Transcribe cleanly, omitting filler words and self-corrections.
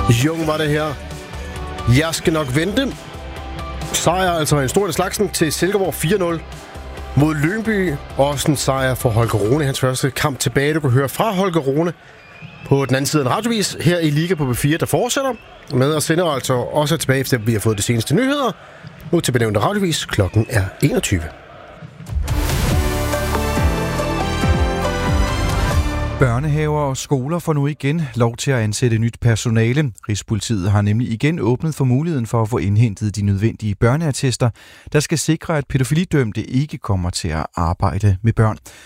Jung var det her. Jeg skal nok vente. Sejr altså en stor slagsen til Silkeborg 4-0 mod Lyngby. Også en sejr for Holger Rune, hans første kamp tilbage. Du kan høre fra Holger Rune på den anden side af en radiovis her i Liga på B4, der fortsætter med at sende altså også tilbage, efter vi har fået de seneste nyheder. Nu til benævnte radiovis. Klokken er 21. Børnehaver og skoler får nu igen lov til at ansætte nyt personale. Rigspolitiet har nemlig igen åbnet for muligheden for at få indhentet de nødvendige børneattester, der skal sikre, at pædofilidømte ikke kommer til at arbejde med børn.